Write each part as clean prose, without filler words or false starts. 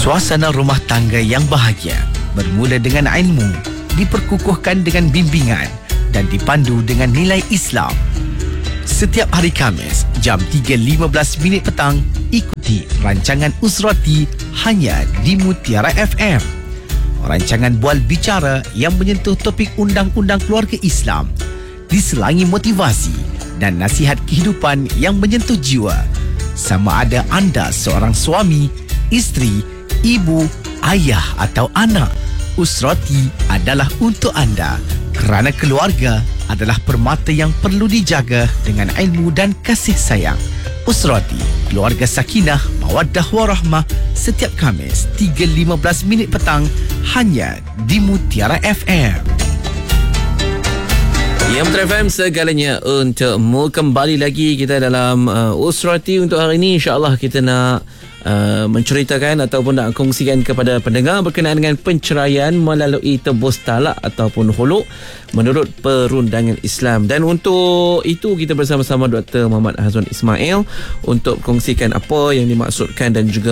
Suasana rumah tangga yang bahagia bermula dengan ilmu, diperkukuhkan dengan bimbingan dan dipandu dengan nilai Islam. Setiap hari Khamis, jam 3.15 petang, ikuti rancangan Usrati hanya di Mutiara FM. Rancangan bual bicara yang menyentuh topik undang-undang keluarga Islam, diselangi motivasi dan nasihat kehidupan yang menyentuh jiwa. Sama ada anda seorang suami, isteri, ibu, ayah atau anak, Usrati adalah untuk anda, kerana keluarga adalah permata yang perlu dijaga dengan ilmu dan kasih sayang. Usrati, keluarga sakinah, mawaddah warahmah, setiap Khamis 3.15 petang hanya di Mutiara FM. Ya, Mutiara FM segalanya untukmu. Kembali lagi kita dalam Usrati untuk hari ini. InsyaAllah kita nak menceritakan ataupun nak kongsikan kepada pendengar berkenaan dengan penceraian melalui tebus talak ataupun khuluk menurut perundangan Islam. Dan untuk itu kita bersama-sama Dr. Muhammad Hazwan Ismail untuk kongsikan apa yang dimaksudkan dan juga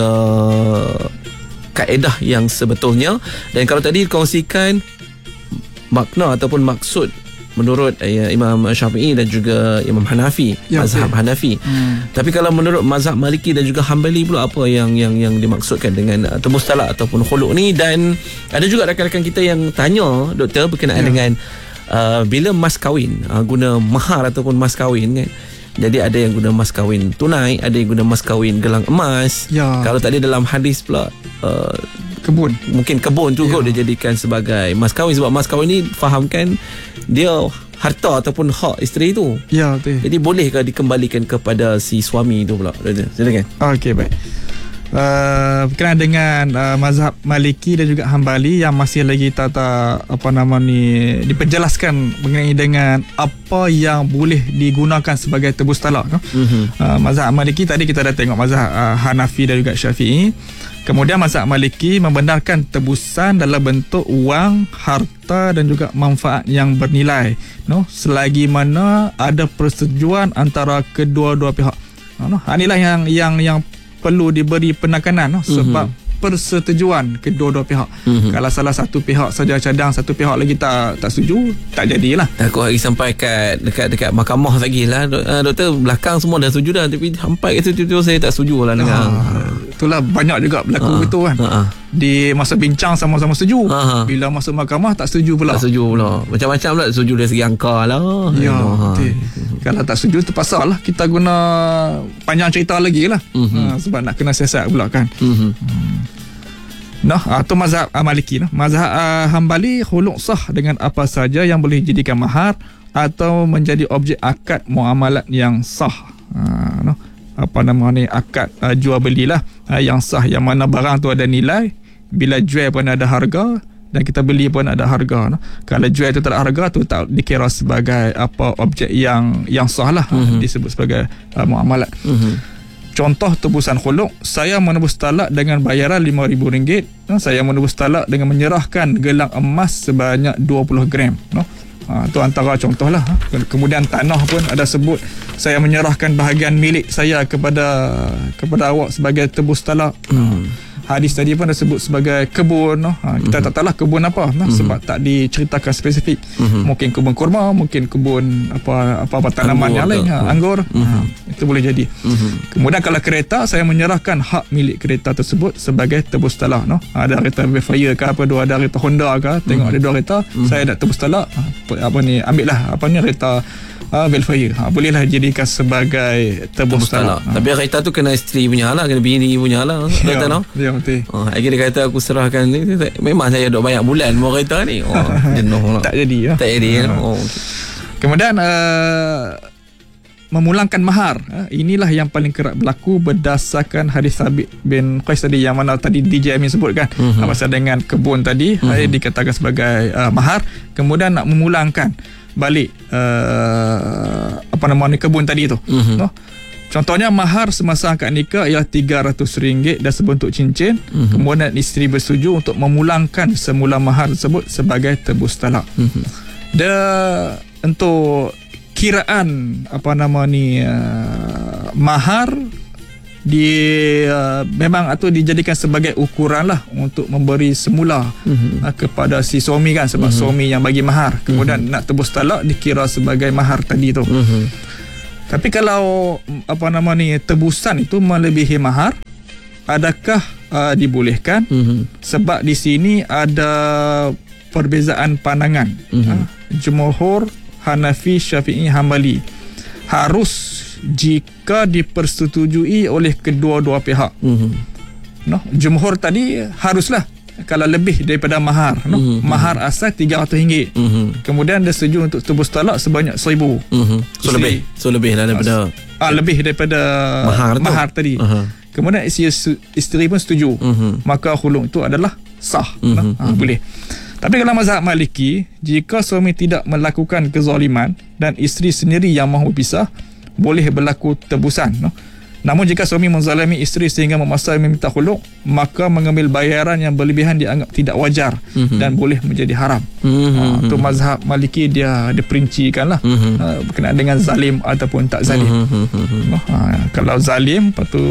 kaedah yang sebetulnya. Dan kalau tadi kongsikan makna ataupun maksud menurut Imam Syafi'i dan juga Imam Hanafi, mazhab Hanafi. Tapi kalau menurut mazhab Maliki dan juga Hanbali pula, apa yang dimaksudkan dengan tebus talak ataupun khuluk ni? Dan ada juga rakan-rakan kita yang tanya doktor berkenaan dengan bila mas kahwin, guna mahar ataupun mas kahwin kan. Jadi ada yang guna mas kahwin tunai, ada yang guna mas kahwin gelang emas. Kalau tadi dalam hadis pula kebun, mungkin kebun tu kot dia jadikan sebagai mas kahwin, sebab mas kahwin ni fahamkan dia harta ataupun hak isteri tu. Ya, betul. Jadi bolehkah dikembalikan kepada si suami tu pula? Silakan. Okey, baik. Berkenaan dengan mazhab Maliki dan juga Hanbali yang masih lagi tak diperjelaskan mengenai dengan apa yang boleh digunakan sebagai tebus talak. Mazhab Maliki tadi kita dah tengok mazhab Hanafi dan juga Syafi'i. Kemudian mazhab Maliki membenarkan tebusan dalam bentuk wang, harta dan juga manfaat yang bernilai, selagi mana ada persetujuan antara kedua-dua pihak. Inilah yang perlu diberi penekanan, sebab persetujuan kedua-dua pihak. Kalau salah satu pihak saja cadang, satu pihak lagi tak setuju, tak jadilah. Aku hari sampai dekat mahkamah lagi lah, doktor, belakang semua dah setuju dah, tapi sampai kat situ saya tak setuju lah dengan. Itulah banyak juga berlaku begitu kan. Di masa bincang sama-sama setuju, bila masuk mahkamah tak setuju pula. Macam-macam pula, setuju dari segi angka lah. Kalau tak setuju terpaksa lah kita guna panjang cerita lagi lah. Sebab nak kena siasat pula kan. Itu mazhab Maliki. Mazhab Hanbali, khuluk sah dengan apa saja yang boleh dijadikan mahar atau menjadi objek akad muamalat yang sah. Akad jual belilah yang sah, yang mana barang tu ada nilai, bila jual pun ada harga dan kita beli pun ada harga. Kalau jual tu tak ada harga, tu tak dikira sebagai objek yang sah lah. Disebut sebagai muamalat. Contoh tebusan khuluk, saya menebus talak dengan bayaran RM5,000. Saya menebus talak dengan menyerahkan gelang emas sebanyak 20 gram. Itu antara contoh lah. Kemudian tanah pun ada sebut, saya menyerahkan bahagian milik saya kepada awak sebagai tebus talak. Hadis tadi pun ada sebut sebagai kebun. Kita tak tahulah kebun apa, sebab tak diceritakan spesifik. Mungkin kebun kurma, mungkin kebun apa tanaman yang lain, anggur. Itu boleh jadi. Kemudian kalau kereta, saya menyerahkan hak milik kereta tersebut sebagai tebus talak. Ada kereta Velfire ke ada kereta Honda ke, tengok ada dua kereta, saya nak tebus talak, ambillah kereta Velfire. Bolehlah jadikan sebagai tebus talak. Tapi kereta tu kena isteri punya lah, kena bini punya lah. Ya, betul. Lagi dia kata aku serahkan ni, memang saya duk banyak bulan bawa kereta ni. Jenuh lah. Tak jadi. Tak jadi. Kemudian memulangkan mahar. Inilah yang paling kerap berlaku berdasarkan hadis Thabit bin Qais tadi, yang mana tadi DJ Amin sebut kan. Pasal dengan kebun tadi, dikatakan sebagai mahar. Kemudian nak memulangkan balik kebun tadi tu. Contohnya mahar semasa akad nikah ialah RM300 dan sebentuk cincin. Kemudian isteri bersetuju untuk memulangkan semula mahar tersebut sebagai tebus talak. Dan untuk kiraan mahar memang atau dijadikan sebagai ukuran lah untuk memberi semula kepada si suami kan, sebab suami yang bagi mahar, kemudian nak tebus talak dikira sebagai mahar tadi tu. Tapi kalau tebusan itu melebihi mahar, adakah dibolehkan? Sebab di sini ada perbezaan pandangan. Jumhur Hanafi, Syafi'i, Hambali harus jika dipersetujui oleh kedua-dua pihak. Jumhur tadi haruslah kalau lebih daripada mahar. Mahar asal RM300. Kemudian dia setuju untuk tebus talak sebanyak RM1,000. So lebih lah daripada lebih daripada mahar tadi. Kemudian isteri pun setuju. Maka khuluk itu adalah sah. Boleh. Tapi kalau mazhab Maliki, jika suami tidak melakukan kezaliman dan isteri sendiri yang mahu berpisah, boleh berlaku tebusan. Namun jika suami menzalimi isteri sehingga memaksa meminta khuluk, maka mengambil bayaran yang berlebihan dianggap tidak wajar dan boleh menjadi haram. Itu mazhab Maliki, dia perincikan lah berkenaan dengan zalim ataupun tak zalim. Kalau zalim, lepas tu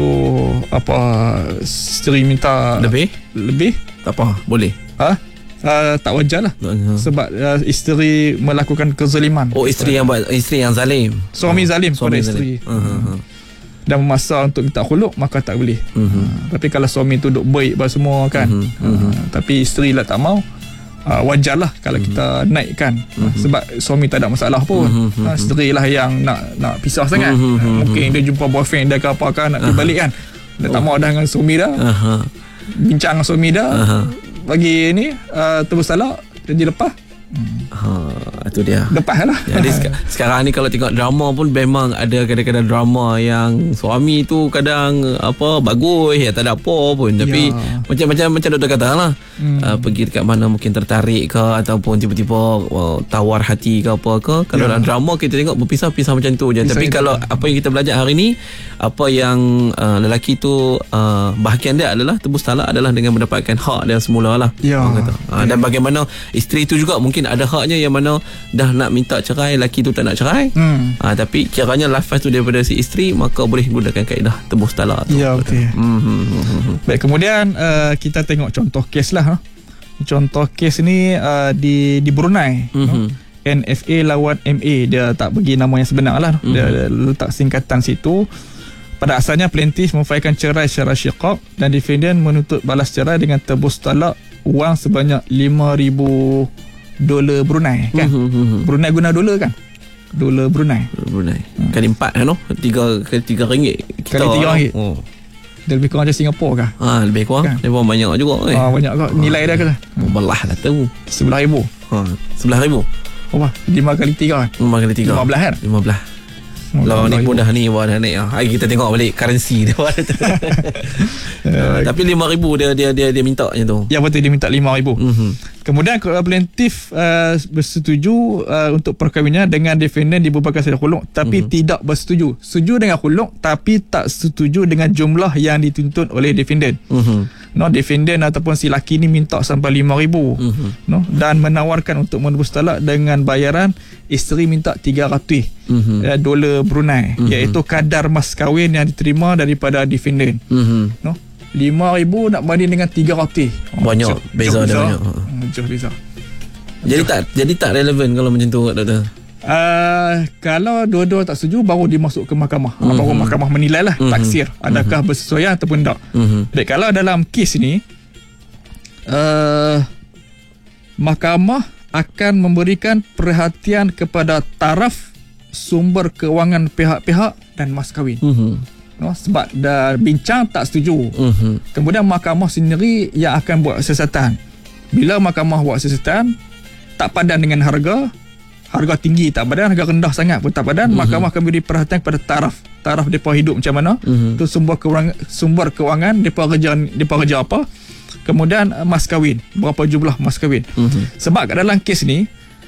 isteri minta lebih tak apa, boleh. Tak wajar lah. Sebab isteri melakukan kezaliman. Isteri yang zalim. Suami zalim pada isteri. Dan memaksa untuk minta khuluk, maka tak boleh. Tapi kalau suami tu duk baik semua kan, tapi isteri lah tak mau, wajarlah kalau kita naikkan. Sebab suami tak ada masalah pun. Isteri lah yang nak pisah sangat. Mungkin dia jumpa boyfriend dia ke apa kan, nak pergi balik kan, dia tak mau dah dengan suami dah, bincang dengan suami dah, bagi ni tebus talak, janji lepas. Itu dia. Lepas lah. Jadi sekarang ni kalau tengok drama pun memang ada kadang-kadang drama yang suami tu kadang bagus ya, tak ada apa pun, tapi macam doktor kata lah, pergi dekat mana mungkin tertarik ke ataupun tiba-tiba tawar hati ke apa ke. Kalau dalam drama kita tengok berpisah-pisah macam tu je. Tapi kalau apa yang kita belajar hari ni, apa yang lelaki tu bahagian dia adalah tebus talak adalah dengan mendapatkan hak dia semula lah. Dan bagaimana isteri tu juga mungkin ada haknya yang mana dah nak minta cerai, lelaki tu tak nak cerai, tapi kiranya lafaz tu daripada si isteri, maka boleh gunakan kaedah tebus talak tu. Baik, kemudian kita tengok contoh kes lah. Contoh kes ni di Brunei. NFA lawan MA, dia tak bagi nama yang sebenar lah. Dia letak singkatan situ. Pada asalnya plaintiff memfailkan cerai secara syiqaq dan defendant menuntut balas cerai dengan tebus talak wang sebanyak $5,000 Brunei kan. Brunei guna dolar kan, dolar Brunei kali 4 kan, tiga ringgit kita, kali RM3. Dia lebih kurang macam Singapura kah? Lebih kurang kan? Dia pun banyak juga banyak juga nilai dia kata belah lah tu RM11,000. RM11,000 apa 5 kali 3 kan, 5 kali 3 15 kan, 15. Lawan ni pun dah ni dah naik. Hari kita tengok balik currency dia. Tapi RM5,000 dia minta macam tu. Ya betul, dia minta RM5,000. Kemudian plaintiff bersetuju untuk perkahwinan dengan defendant dibubarkan secara khuluk, tapi tidak bersetuju. Setuju dengan khuluk tapi tak setuju dengan jumlah yang dituntut oleh defendant. Defendant ataupun si laki ni minta sampai RM5,000 dan menawarkan untuk menebus talak dengan bayaran isteri minta $300 dolar Brunei, iaitu kadar mas kahwin yang diterima daripada defendant. RM5,000 nak banding dengan $300. Banyak beza dia banyak. Jauh beza. Jadi tak relevan kalau macam tu, doktor. Kalau dua-dua tak setuju, baru dimasuk ke mahkamah. Baru mahkamah menilai lah taksir adakah bersesuaian ataupun tak. Baik, kalau dalam kes ni mahkamah akan memberikan perhatian kepada taraf, sumber kewangan pihak-pihak dan mas kahwin. Sebab dah bincang tak setuju. Kemudian mahkamah sendiri yang akan buat siasatan. Bila mahkamah buat siasatan tak padan dengan harga tinggi tak padan, harga rendah sangat pun tak padan, mahkamah akan beri perhatian kepada taraf depa hidup macam mana, tu sumber kewangan depa kerja apa, kemudian mas kahwin, berapa jumlah mas kahwin. Sebab kat dalam kes ni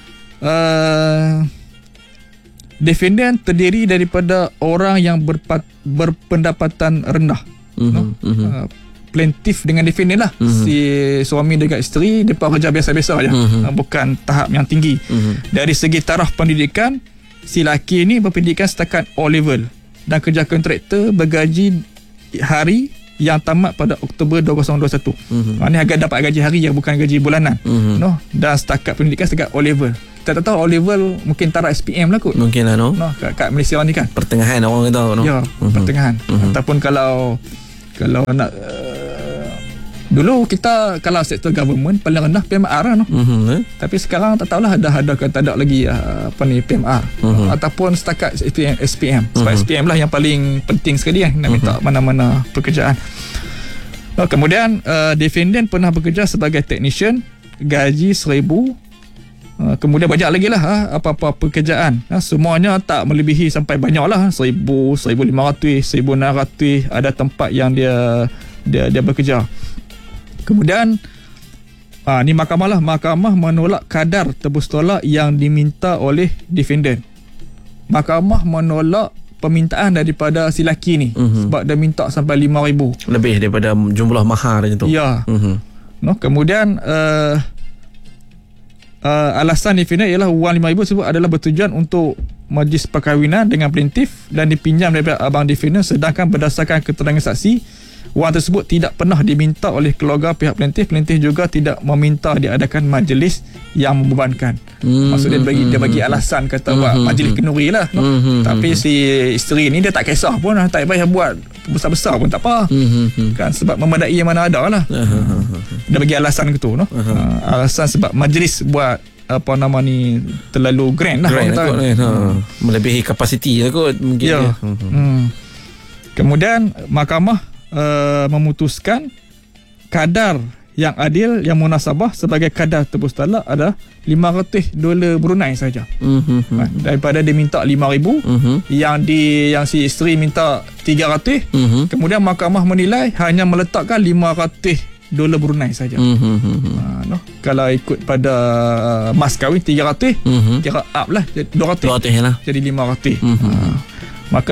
defendant terdiri daripada orang yang berpendapatan rendah. Plaintiff dengan defendant lah. Si suami dengan isteri, mereka kerja biasa-biasa aja, bukan tahap yang tinggi. Dari segi taraf pendidikan, si laki ni berpendidikan setakat O level dan kerja kontraktor bergaji hari yang tamat pada Oktober 2021. Ini agak dapat gaji hari yang bukan gaji bulanan. No, dan setakat pendidikan setakat O level. Kita tak tahu O level mungkin taraf SPM lah kot. Mungkin lah no. Kat Malaysia ni kan. Pertengahan orang kata no. Ya, pertengahan. Ataupun kalau nak dulu kita kalau sektor government paling rendah PMR lah no. Tapi sekarang tak tahulah dah ada ke tak ada lagi PMR ataupun setakat SPM. Sebab SPM lah yang paling penting sekali nak minta mana-mana pekerjaan. Kemudian defendant pernah bekerja sebagai technician, gaji 1,000. Kemudian banyak lagi lah apa-apa pekerjaan. Semuanya tak melebihi sampai banyak lah 1,000, 1,500, 1,600. Ada tempat yang dia bekerja. Kemudian ni mahkamah lah. Mahkamah menolak kadar tebus tolak yang diminta oleh defendant. Mahkamah menolak permintaan daripada si lelaki ni sebab dia minta sampai 5,000. Lebih daripada jumlah mahar macam tu. Ya. No, kemudian alasan defendant ialah wang 5,000 tersebut adalah bertujuan untuk majlis perkahwinan dengan plaintiff dan dipinjam daripada abang defendant, sedangkan berdasarkan keterangan saksi wang tersebut tidak pernah diminta oleh keluarga pihak plaintiff. Plaintiff juga tidak meminta diadakan majlis yang membebankan. Maksudnya dia bagi alasan kata buat majlis kenduri lah no? Tapi si isteri ni dia tak kisah pun, tak payah buat besar-besar pun tak apa kan, sebab memadai yang mana ada lah. Dia bagi alasan ke tu no? Alasan sebab majlis buat apa nama ni terlalu grand lah, melebihi kapasiti lah kot mungkin ya. Kemudian mahkamah memutuskan kadar yang adil yang munasabah sebagai kadar tebus talak adalah $500 Brunei saja. Daripada dia minta 5,000, yang si isteri minta 300, kemudian mahkamah menilai hanya meletakkan $500 Brunei saja. No? Kalau ikut pada mas kahwin 300, kira up lah 200 lah. Jadi 500. Maka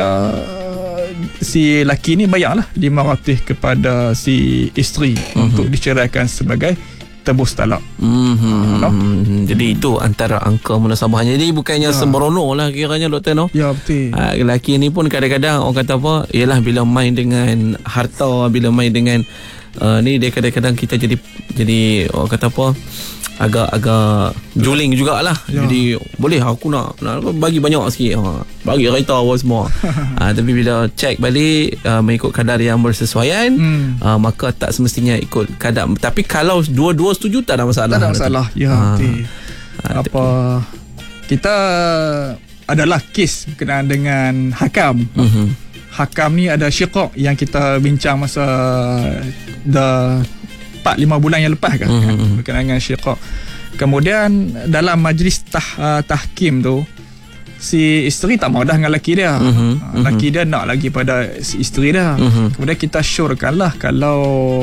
si laki ni bayarlah 500 kepada si isteri untuk diceraikan sebagai tebus talak. No? Jadi itu antara angka munasabahnya. Jadi bukannya sembrono lah kiranya doktor no. Ya betul. Lelaki ni pun kadang-kadang orang kata apa, ialah bila main dengan harta, bila main dengan ni dia kadang-kadang kita jadi orang kata apa, agak juling jugalah. Jadi boleh aku nak bagi banyak sikit, bagi kereta apa semua. Tapi bila check balik mengikut kadar yang bersesuaian, maka tak semestinya ikut kadar. Tapi kalau dua-dua setuju tak ada masalah. Tak ada masalah. Ya apa kita adalah kes berkenaan dengan hakam. Hakam ni ada syiqaq yang kita bincang masa dah 4-5 bulan yang lepas kan, berkenaan dengan syiqaq. Kemudian dalam majlis tahkim tu, si isteri tak mau dah dengan lelaki dia. Lelaki dia nak lagi pada si isteri dia. Kemudian kita syorkan lah kalau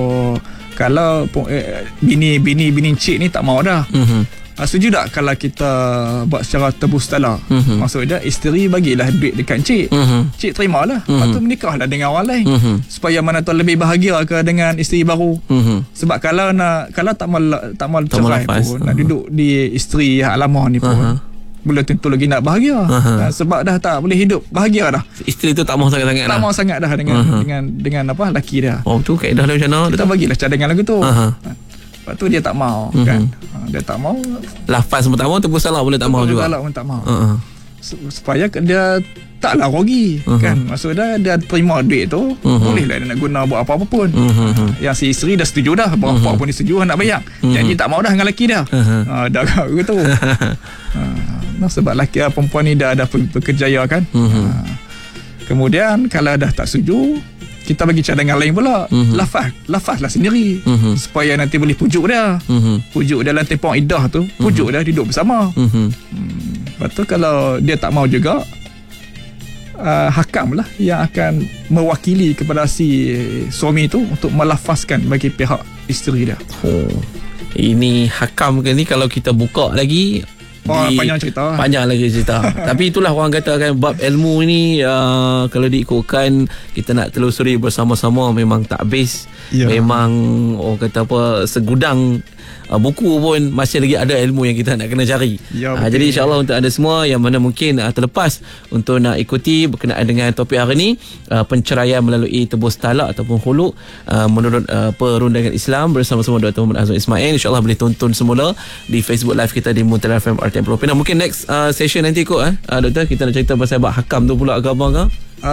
bini cik ni tak mau dah. Setuju tak kalau kita buat secara tebus talak? Maksudnya isteri bagilah duit dekat cik, cik terimalah, lepas tu menikahlah dengan orang lain, supaya mana tu lebih bahagia ke dengan isteri baru. Sebab kalau tak mau cerai pun, nak duduk di isteri hak lama ni pun belum tentu lagi nak bahagia. Sebab dah tak boleh hidup bahagia dah. Isteri tu tak mau sangat-sangat tak mau sangat dah dengan apa lelaki dia. Oh tu kaedah dia macam mana? Kita bagilah cadangan lagu tu. Lepas tu dia tak mau kan. Dia tak mau. Lafaz pun tak mau, tebus talak boleh tak mau juga. Talak pun tak mau. Supaya dia taklah rugi kan. Maksudnya dia terima duit tu, bolehlah dia nak guna buat apa-apa pun. Yang si isteri dah setuju dah, berapa pun dia setuju nak bayar. Janji tak mau dah dengan lelaki dia. Dah gitu. Sebab lelaki perempuan ni dah ada berkerjaya kan. Kemudian kalau dah tak setuju, kita bagi cadangan lain pula. Lafaz lah sendiri, supaya nanti boleh pujuk dia. Pujuk dia dalam tempoh iddah tu, pujuk dia duduk bersama. Lepas tu kalau dia tak mau juga, hakam lah yang akan mewakili kepada si suami tu untuk melafazkan bagi pihak isteri dia. Ini hakam ke ni kalau kita buka lagi panjang cerita. Panjang lagi cerita. Tapi itulah orang kata kan, bab ilmu ni kalau diikutkan kita nak telusuri bersama-sama memang tak habis. Memang orang kata apa, segudang buku pun masih lagi ada ilmu yang kita nak kena cari. Jadi insyaAllah untuk anda semua yang mana mungkin terlepas untuk nak ikuti berkenaan dengan topik hari ni, penceraian melalui tebus talak ataupun khuluk menurut perundangan Islam bersama-sama Dr. Muhammad Azwan Ismail, insyaAllah boleh tonton semula di Facebook Live kita di Muntara FM RTM Pulau Pinang. Mungkin next session nanti kot Doktor, kita nak cerita pasal bab hakam tu pula ke apa ke?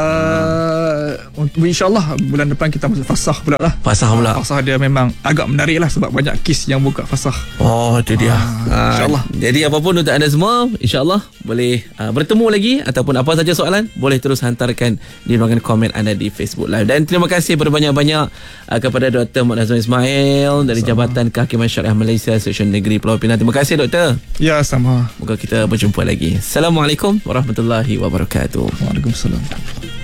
InsyaAllah bulan depan kita masuk fasah pula lah. Fasah pula. Fasah dia memang agak menarik lah sebab banyak kes yang buka fasah. Oh, itu dia. InsyaAllah. Jadi apapun untuk anda semua, insyaAllah boleh bertemu lagi ataupun apa saja soalan, boleh terus hantarkan di ruangan komen anda di Facebook Live. Dan terima kasih berbanyak-banyak kepada Dr. Muhammad Azwan Ismail dari Jabatan Kehakiman Syariah Malaysia Seksyen Negeri Pulau Pinang. Terima kasih Doktor. Ya, sama. Moga kita berjumpa lagi. Assalamualaikum warahmatullahi wabarakatuh. Waalaikumsalam.